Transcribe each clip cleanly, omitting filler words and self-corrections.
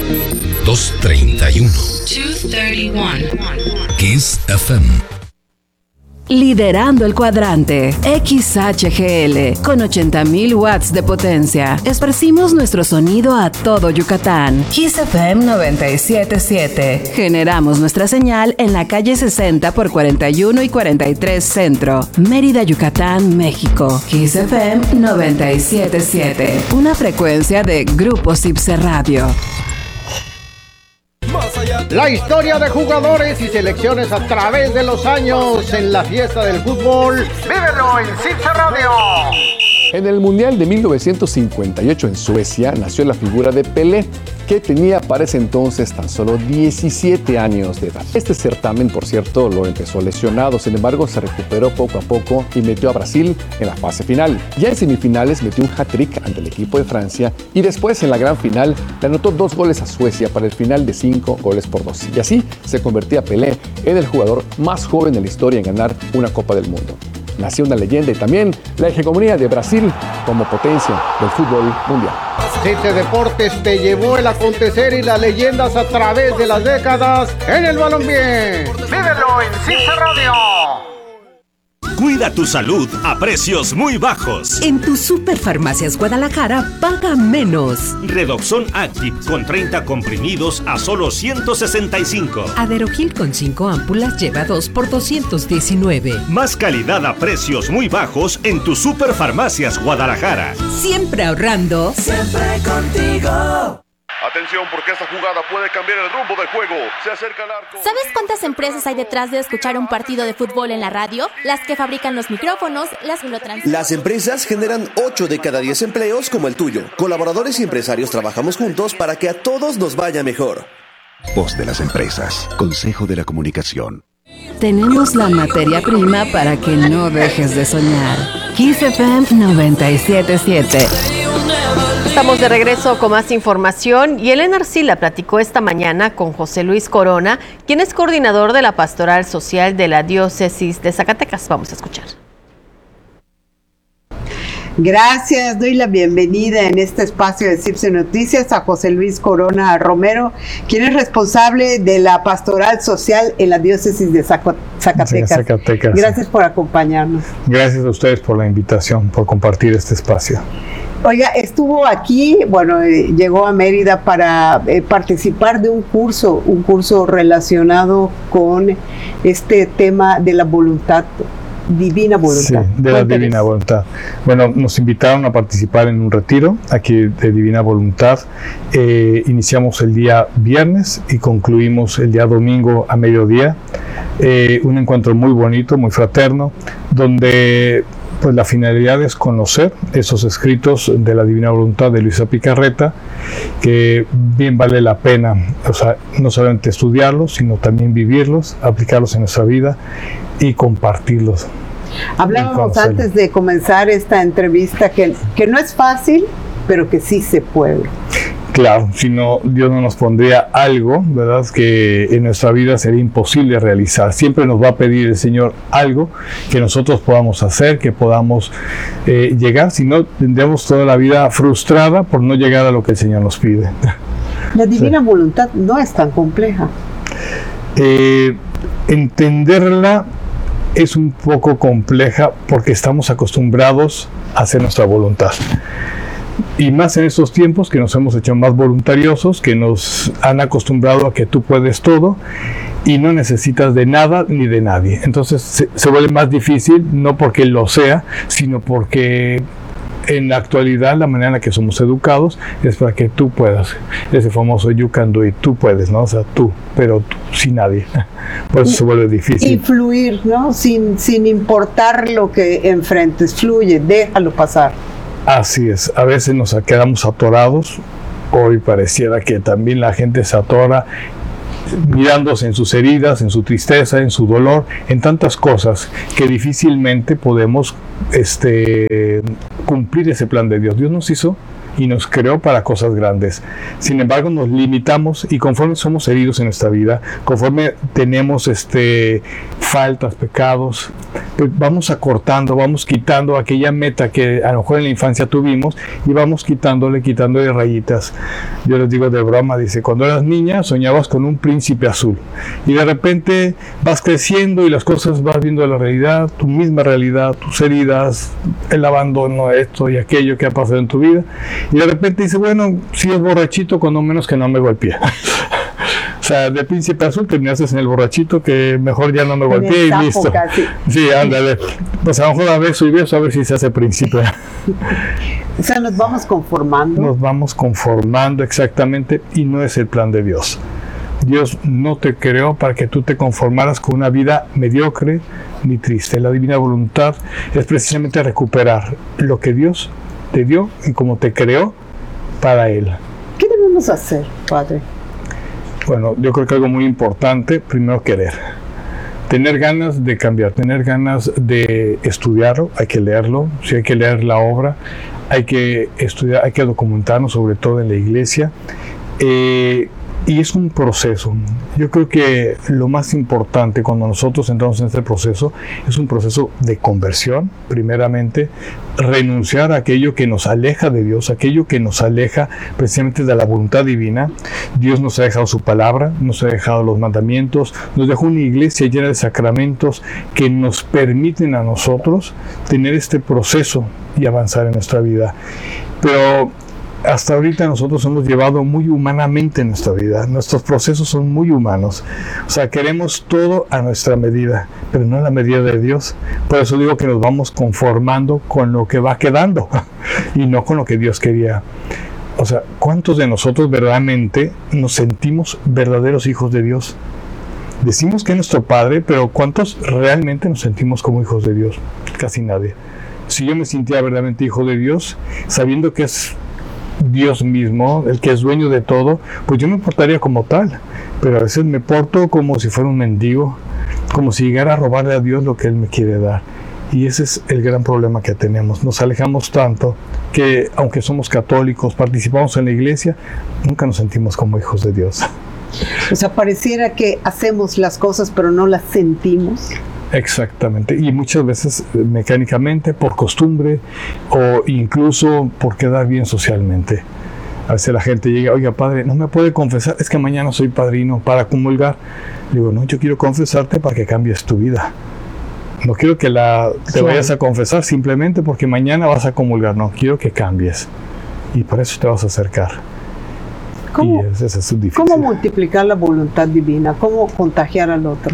231. Kiss FM. Liderando el cuadrante, XHGL, con 80,000 watts de potencia. Esparcimos nuestro sonido a todo Yucatán. Kiss FM 97.7. Generamos nuestra señal en la calle 60 por 41 y 43 Centro, Mérida, Yucatán, México. Kiss FM 97.7. Una frecuencia de Grupo Cipse Radio. La historia de jugadores y selecciones a través de los años en la fiesta del fútbol. ¡Vívelo en Cipse Radio! En el Mundial de 1958 en Suecia nació la figura de Pelé, que tenía para ese entonces tan solo 17 años de edad. Este certamen, por cierto, lo empezó lesionado, sin embargo se recuperó poco a poco y metió a Brasil en la fase final. Ya en semifinales metió un hat-trick ante el equipo de Francia y después en la gran final le anotó 2 goles a Suecia para el final de 5-2. Y así se convertía Pelé en el jugador más joven de la historia en ganar una Copa del Mundo. Nació una leyenda y también la hegemonía de Brasil como potencia del fútbol mundial. Cipse Deportes te llevó el acontecer y las leyendas a través de las décadas en el balompié. ¡Vívelo en Cipse Radio! Cuida tu salud a precios muy bajos. En tu Superfarmacias Guadalajara, paga menos. Redoxon Active con 30 comprimidos a solo 165. Aderogil con 5 ámpulas lleva 2 por 219. Más calidad a precios muy bajos en tu Superfarmacias Guadalajara. Siempre ahorrando. Siempre contigo. Atención, porque esta jugada puede cambiar el rumbo del juego. Se acerca el arco. ¿Sabes cuántas empresas hay detrás de escuchar un partido de fútbol en la radio? Las que fabrican los micrófonos, las que lo transmiten. Las empresas generan 8 de cada 10 empleos como el tuyo. Colaboradores y empresarios trabajamos juntos para que a todos nos vaya mejor. Voz de las empresas. Consejo de la Comunicación. Tenemos la materia prima para que no dejes de soñar. Kiss FM 97.7. Estamos de regreso con más información y Elena Arcila platicó esta mañana con José Luis Corona, quien es coordinador de la Pastoral Social de la Diócesis de Zacatecas. Vamos a escuchar. Gracias, doy la bienvenida en este espacio de Cipse Noticias a José Luis Corona Romero, quien es responsable de la Pastoral Social en la Diócesis de Zacatecas. Gracias por acompañarnos. Gracias a ustedes por la invitación, por compartir este espacio. Oiga, estuvo aquí, llegó a Mérida para participar de un curso relacionado con este tema de la voluntad. Divina voluntad. Sí, de la divina voluntad. Bueno, nos invitaron a participar en un retiro aquí de divina voluntad. Iniciamos el día viernes y concluimos el día domingo a mediodía. Un encuentro muy bonito, muy fraterno, donde pues la finalidad es conocer esos escritos de la divina voluntad de Luisa Picarreta, que bien vale la pena, no solamente estudiarlos, sino también vivirlos, aplicarlos en nuestra vida y compartirlos. Hablábamos antes de comenzar esta entrevista que no es fácil, pero que sí se puede. Claro, si no, Dios no nos pondría algo, ¿verdad?, que en nuestra vida sería imposible realizar. Siempre nos va a pedir el Señor algo que nosotros podamos hacer, que podamos llegar, si no tendríamos toda la vida frustrada por no llegar a lo que el Señor nos pide. La divina voluntad no es tan compleja. Entenderla es un poco compleja porque estamos acostumbrados a hacer nuestra voluntad. Y más en estos tiempos que nos hemos hecho más voluntariosos, que nos han acostumbrado a que tú puedes todo y no necesitas de nada ni de nadie. Entonces se vuelve más difícil, no porque lo sea, sino porque en la actualidad la manera en la que somos educados es para que tú puedas. Ese famoso you can do it, tú puedes, ¿no? O sea, tú, pero tú, sin nadie. Por eso se vuelve difícil. Y fluir, ¿no? Sin importar lo que enfrentes, fluye, déjalo pasar. Así es, a veces nos quedamos atorados. Hoy pareciera que también la gente se atora mirándose en sus heridas, en su tristeza, en su dolor, en tantas cosas que difícilmente podemos cumplir ese plan de Dios. Dios nos hizo y nos creó para cosas grandes. Sin embargo, nos limitamos y conforme somos heridos en nuestra vida, conforme tenemos faltas, pecados, pues vamos acortando, vamos quitando aquella meta que a lo mejor en la infancia tuvimos y vamos quitándole rayitas. Yo les digo de broma, dice, cuando eras niña soñabas con un príncipe azul y de repente vas creciendo y las cosas vas viendo la realidad, tu misma realidad, tus heridas, el abandono, esto y aquello que ha pasado en tu vida, y de repente dice, bueno, si es borrachito, cuando menos que no me golpee. O sea, de príncipe azul terminaste en el borrachito que mejor ya no me golpee y listo. Sí, ándale. Pues a lo mejor a beso y beso a ver si se hace príncipe. O sea, nos vamos conformando. Nos vamos conformando, exactamente, y no es el plan de Dios. Dios no te creó para que tú te conformaras con una vida mediocre ni triste. La divina voluntad es precisamente recuperar lo que Dios te dio y como te creó para Él. ¿Qué debemos hacer, Padre? Bueno, yo creo que algo muy importante, primero querer. Tener ganas de cambiar, tener ganas de estudiarlo, hay que leerlo, sí hay que leer la obra, hay que estudiar, hay que documentarnos, sobre todo en la iglesia. Y es un proceso. Yo creo que lo más importante cuando nosotros entramos en este proceso es un proceso de conversión, primeramente, renunciar a aquello que nos aleja de Dios, aquello que nos aleja precisamente de la voluntad divina. Dios nos ha dejado su palabra, nos ha dejado los mandamientos, nos dejó una iglesia llena de sacramentos que nos permiten a nosotros tener este proceso y avanzar en nuestra vida. Pero hasta ahorita nosotros hemos llevado muy humanamente en nuestra vida. Nuestros procesos son muy humanos. O sea, queremos todo a nuestra medida, pero no a la medida de Dios. Por eso digo que nos vamos conformando con lo que va quedando y no con lo que Dios quería. O sea, ¿cuántos de nosotros verdaderamente nos sentimos verdaderos hijos de Dios? Decimos que es nuestro Padre, pero ¿cuántos realmente nos sentimos como hijos de Dios? Casi nadie. Si yo me sintiera verdaderamente hijo de Dios, sabiendo que es Dios mismo, el que es dueño de todo, pues yo me portaría como tal, pero a veces me porto como si fuera un mendigo, como si llegara a robarle a Dios lo que Él me quiere dar. Y ese es el gran problema que tenemos. Nos alejamos tanto que, aunque somos católicos, participamos en la iglesia, nunca nos sentimos como hijos de Dios. O sea, pareciera que hacemos las cosas pero no las sentimos. Exactamente, y muchas veces mecánicamente, por costumbre o incluso por quedar bien socialmente. A veces la gente llega, oiga padre, no me puede confesar, es que mañana soy padrino para comulgar. Le digo, no, yo quiero confesarte para que cambies tu vida. No quiero que te vayas a confesar simplemente porque mañana vas a comulgar, no, quiero que cambies. Y por eso te vas a acercar. ¿Cómo, y eso es difícil. ¿Cómo multiplicar la voluntad divina? ¿Cómo contagiar al otro?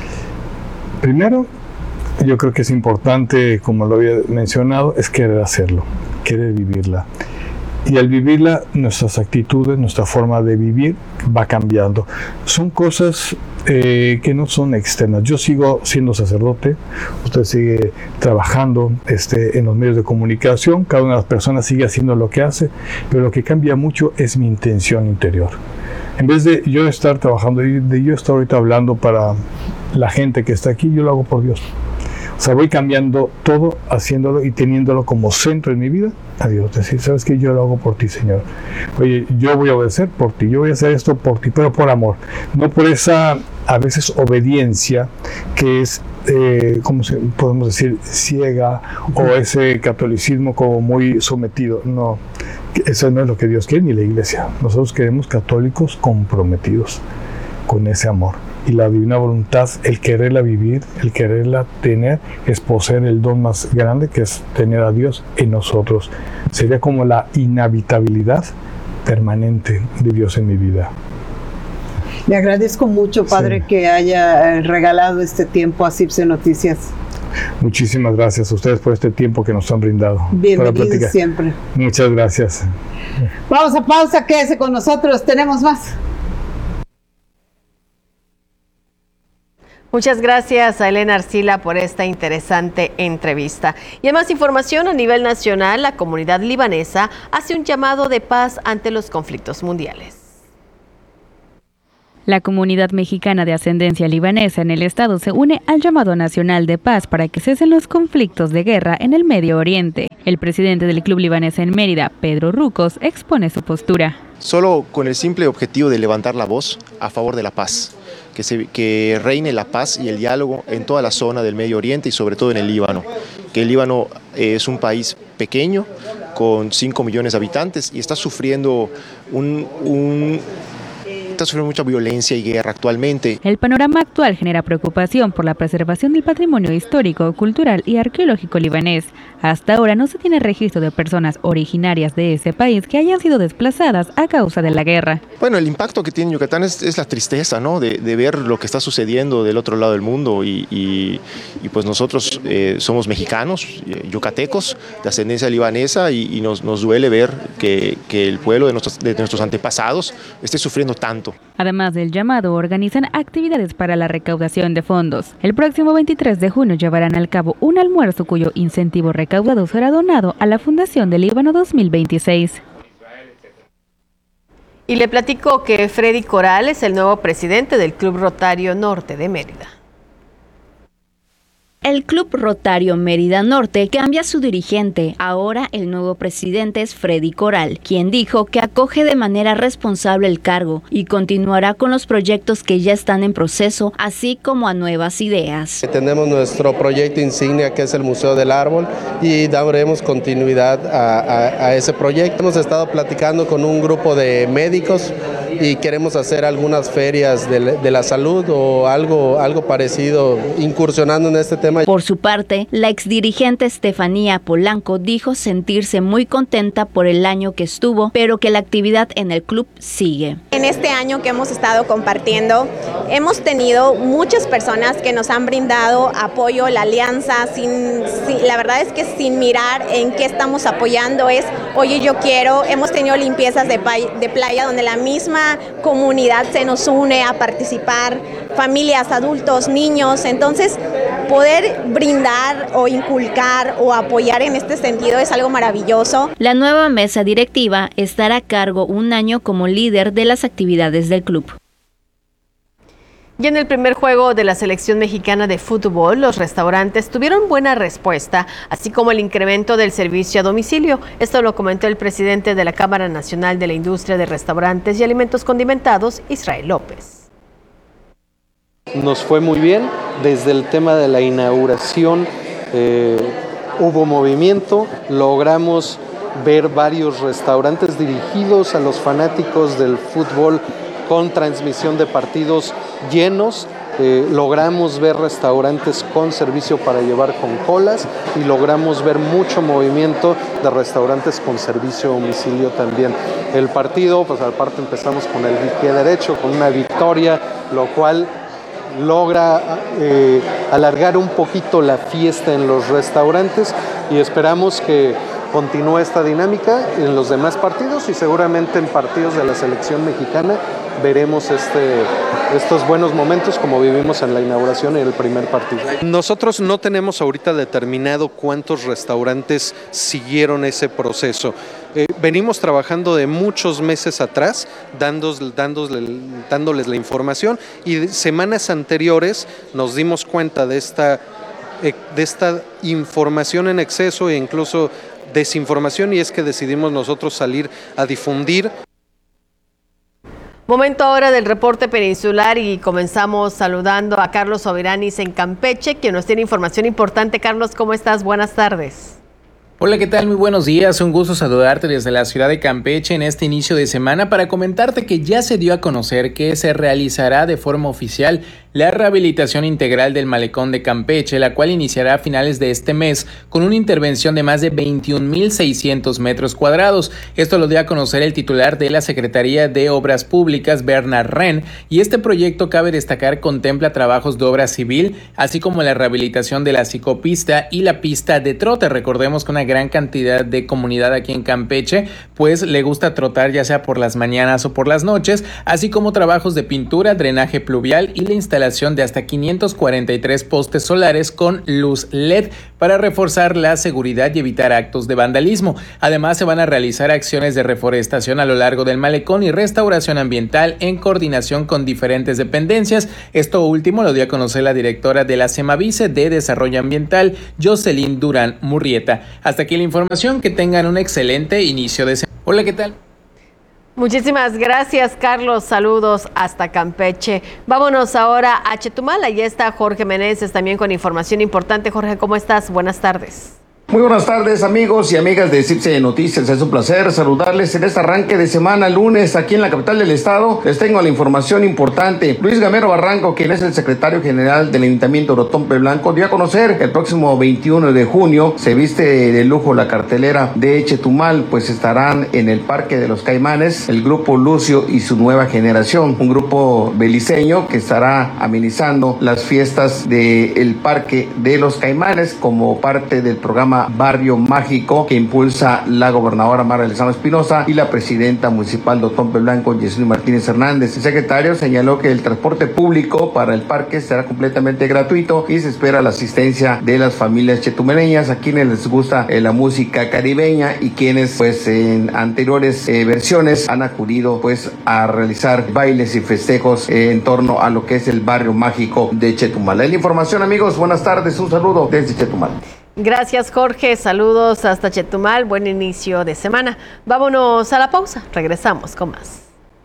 Primero, yo creo que es importante, como lo había mencionado, es querer hacerlo, querer vivirla. Y al vivirla, nuestras actitudes, nuestra forma de vivir va cambiando. Son cosas que no son externas. Yo sigo siendo sacerdote, usted sigue trabajando en los medios de comunicación, cada una de las personas sigue haciendo lo que hace, pero lo que cambia mucho es mi intención interior. En vez de yo estar trabajando, de yo estar ahorita hablando para la gente que está aquí, yo lo hago por Dios. O sea, voy cambiando todo, haciéndolo y teniéndolo como centro en mi vida a Dios. Decir, ¿sabes qué? Yo lo hago por ti, Señor. Oye, yo voy a obedecer por ti, yo voy a hacer esto por ti, pero por amor. No por esa, a veces, obediencia que es, ¿cómo podemos decir? Ciega, o ese catolicismo como muy sometido. No, eso no es lo que Dios quiere ni la iglesia. Nosotros queremos católicos comprometidos con ese amor. Y la divina voluntad, el quererla vivir, el quererla tener, es poseer el don más grande, que es tener a Dios en nosotros. Sería como la inhabitabilidad permanente de Dios en mi vida. Le agradezco mucho, Padre, que haya regalado este tiempo a CIPSE Noticias. Muchísimas gracias a ustedes por este tiempo que nos han brindado. Bienvenidos siempre. Muchas gracias. Vamos a pausa, quédese con nosotros, tenemos más. Muchas gracias a Elena Arcila por esta interesante entrevista. Y en más información a nivel nacional, la comunidad libanesa hace un llamado de paz ante los conflictos mundiales. La comunidad mexicana de ascendencia libanesa en el estado se une al llamado nacional de paz para que cesen los conflictos de guerra en el Medio Oriente. El presidente del club libanés en Mérida, Pedro Rucos, expone su postura. Solo con el simple objetivo de levantar la voz a favor de la paz, que reine la paz y el diálogo en toda la zona del Medio Oriente y sobre todo en el Líbano. Que el Líbano es un país pequeño con 5 millones de habitantes y está sufriendo mucha violencia y guerra actualmente. El panorama actual genera preocupación por la preservación del patrimonio histórico, cultural y arqueológico libanés. Hasta ahora no se tiene registro de personas originarias de ese país que hayan sido desplazadas a causa de la guerra. Bueno, el impacto que tiene Yucatán es la tristeza, ¿no? de ver lo que está sucediendo del otro lado del mundo y pues nosotros somos mexicanos, yucatecos, de ascendencia libanesa y nos duele ver que el pueblo de nuestros antepasados esté sufriendo tanto. Además del llamado, organizan actividades para la recaudación de fondos. El próximo 23 de junio llevarán al cabo un almuerzo cuyo incentivo recaudado será donado a la Fundación del Líbano 2026. Y le platico que Freddy Coral es el nuevo presidente del Club Rotario Norte de Mérida. El Club Rotario Mérida Norte cambia su dirigente. Ahora el nuevo presidente es Freddy Coral, quien dijo que acoge de manera responsable el cargo y continuará con los proyectos que ya están en proceso, así como a nuevas ideas. Tenemos nuestro proyecto insignia que es el Museo del Árbol y daremos continuidad a ese proyecto. Hemos estado platicando con un grupo de médicos y queremos hacer algunas ferias de la salud o algo parecido, incursionando en este tema. Por su parte, la exdirigente Estefanía Polanco dijo sentirse muy contenta por el año que estuvo, pero que la actividad en el club sigue. En este año que hemos estado compartiendo, hemos tenido muchas personas que nos han brindado apoyo, la alianza, la verdad es que sin mirar en qué estamos apoyando es, oye, yo quiero, hemos tenido limpiezas de playa donde la misma comunidad se nos une a participar, familias, adultos, niños, entonces poder brindar o inculcar o apoyar en este sentido es algo maravilloso. La nueva mesa directiva estará a cargo un año como líder de las actividades del club. Y en el primer juego de la selección mexicana de fútbol, los restaurantes tuvieron buena respuesta, así como el incremento del servicio a domicilio. Esto lo comentó el presidente de la Cámara Nacional de la Industria de Restaurantes y Alimentos Condimentados, Israel López. Nos fue muy bien, desde el tema de la inauguración hubo movimiento, logramos ver varios restaurantes dirigidos a los fanáticos del fútbol con transmisión de partidos llenos, logramos ver restaurantes con servicio para llevar con colas y logramos ver mucho movimiento de restaurantes con servicio a domicilio también. El partido, pues aparte empezamos con el pie derecho, con una victoria, lo cual logra alargar un poquito la fiesta en los restaurantes y esperamos que continúe esta dinámica en los demás partidos y seguramente en partidos de la selección mexicana veremos estos buenos momentos como vivimos en la inauguración y en el primer partido. Nosotros no tenemos ahorita determinado cuántos restaurantes siguieron ese proceso. Venimos trabajando de muchos meses atrás, dándoles la información y semanas anteriores nos dimos cuenta de esta información en exceso e incluso desinformación y es que decidimos nosotros salir a difundir. Momento ahora del reporte peninsular y comenzamos saludando a Carlos Soberanis en Campeche, quien nos tiene información importante. Carlos, ¿cómo estás? Buenas tardes. Hola, ¿qué tal? Muy buenos días. Un gusto saludarte desde la ciudad de Campeche en este inicio de semana para comentarte que ya se dio a conocer que se realizará de forma oficial la rehabilitación integral del malecón de Campeche, la cual iniciará a finales de este mes con una intervención de más de 21,600 metros cuadrados. Esto lo dio a conocer el titular de la Secretaría de Obras Públicas, Bernard Ren, y este proyecto, cabe destacar, contempla trabajos de obra civil, así como la rehabilitación de la ciclopista y la pista de trote. Recordemos que una gran cantidad de comunidad aquí en Campeche pues le gusta trotar ya sea por las mañanas o por las noches, así como trabajos de pintura, drenaje pluvial y la instalación instalación de hasta 543 postes solares con luz LED para reforzar la seguridad y evitar actos de vandalismo. Además, se van a realizar acciones de reforestación a lo largo del malecón y restauración ambiental en coordinación con diferentes dependencias. Esto último lo dio a conocer la directora de la Semavice de Desarrollo Ambiental, Jocelyn Durán Murrieta. Hasta aquí la información, que tengan un excelente inicio de semana. Hola, ¿qué tal? Muchísimas gracias, Carlos. Saludos hasta Campeche. Vámonos ahora a Chetumal. Allí está Jorge Meneses también con información importante. Jorge, ¿cómo estás? Buenas tardes. Muy buenas tardes, amigos y amigas de CIPSE Noticias. Es un placer saludarles en este arranque de semana, lunes, aquí en la capital del estado. Les tengo la información importante. Luis Gamero Barranco, quien es el secretario general del Ayuntamiento de Otompe Blanco, dio a conocer que el próximo 21 de junio se viste de lujo la cartelera de Chetumal, pues estarán en el Parque de los Caimanes el grupo Lucio y su nueva generación, un grupo beliceño que estará amenizando las fiestas del Parque de los Caimanes como parte del programa Barrio Mágico que impulsa la gobernadora Mara Lezama Espinosa y la presidenta municipal de Otompe Blanco, Yesenia Martínez Hernández. El secretario señaló que el transporte público para el parque será completamente gratuito y se espera la asistencia de las familias chetumaleñas, a quienes les gusta la música caribeña y quienes pues en anteriores versiones han acudido pues a realizar bailes y festejos en torno a lo que es el Barrio Mágico de Chetumal. La información, amigos, buenas tardes, un saludo desde Chetumal. Gracias, Jorge. Saludos hasta Chetumal. Buen inicio de semana. Vámonos a la pausa. Regresamos con más.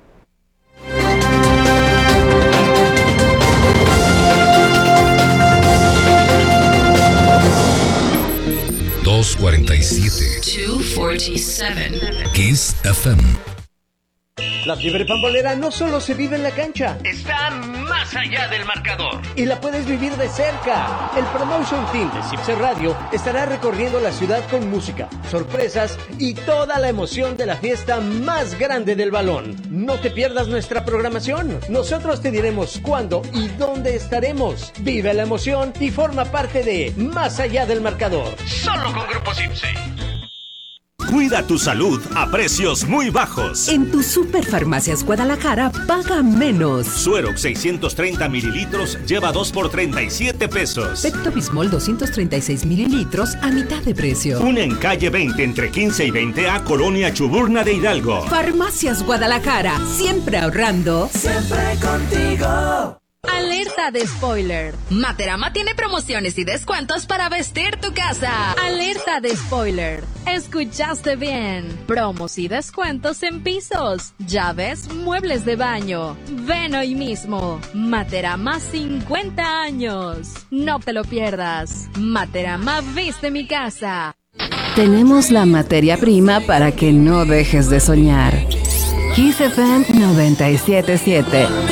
Kiss FM. La fiebre pambolera no solo se vive en la cancha, está más allá del marcador. Y la puedes vivir de cerca. El Promotion Team de CIPSE Radio estará recorriendo la ciudad con música, sorpresas y toda la emoción de la fiesta más grande del balón. No te pierdas nuestra programación. Nosotros te diremos cuándo y dónde estaremos. Vive la emoción y forma parte de Más allá del marcador. Solo con Grupo CIPSE. Cuida tu salud a precios muy bajos. En tu Superfarmacias Guadalajara, paga menos. Suerox 630 mililitros lleva 2 por 37 pesos. Pepto-Bismol 236 mililitros a mitad de precio. Una en calle 20 entre 15 y 20A, Colonia Chuburna de Hidalgo. Farmacias Guadalajara, siempre ahorrando. Siempre contigo. Alerta de spoiler. Materama tiene promociones y descuentos para vestir tu casa. Alerta de spoiler. Escuchaste bien. Promos y descuentos en pisos, llaves, muebles de baño. Ven hoy mismo. Materama 50 años. No te lo pierdas. Materama viste mi casa. Tenemos la materia prima para que no dejes de soñar. Kiss FM 97.7.